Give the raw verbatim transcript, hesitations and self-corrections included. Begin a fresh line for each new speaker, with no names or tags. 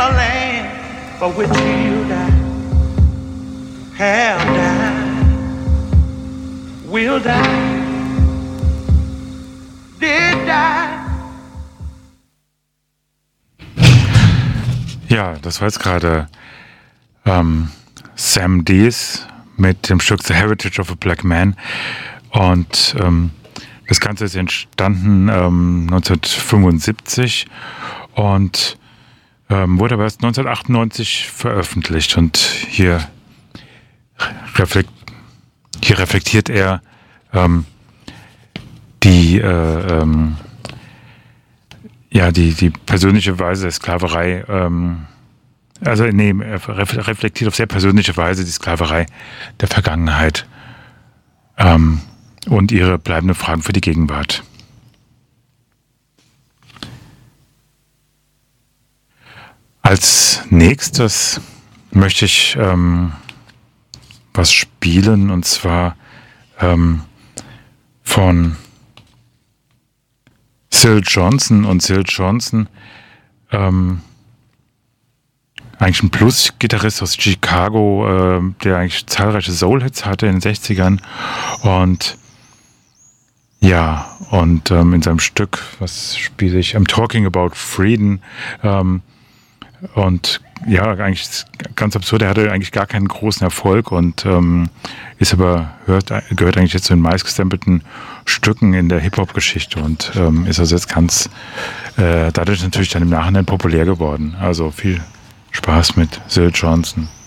a land for which you die, have died, will die, did die.
Ja, das war jetzt gerade ähm, Sam Dees mit dem Stück The Heritage of a Black Man. Und ähm, das Ganze ist entstanden ähm, neunzehnhundertfünfundsiebzig und ähm, wurde aber erst neunzehnhundertachtundneunzig veröffentlicht. Und hier, reflekt, hier reflektiert er ähm, die äh, ähm, Ja, die, die persönliche Weise der Sklaverei, ähm, also nee, er reflektiert auf sehr persönliche Weise die Sklaverei der Vergangenheit ähm, und ihre bleibenden Fragen für die Gegenwart. Als nächstes möchte ich ähm, was spielen, und zwar ähm, von Syl Johnson. Und Syl Johnson, ähm, eigentlich ein Blues-Gitarrist aus Chicago, äh, der eigentlich zahlreiche Soul-Hits hatte in den sechzigern. Und ja, und ähm, in seinem Stück, was spiele ich? I'm Talking About Freedom. Ähm, und ja, eigentlich ganz absurd, er hatte eigentlich gar keinen großen Erfolg und ähm, ist aber, hört, gehört eigentlich jetzt zu den meistgestempelten Stücken in der Hip-Hop-Geschichte und ähm, ist also jetzt ganz äh, dadurch natürlich dann im Nachhinein populär geworden. Also viel Spaß mit Syl Johnson.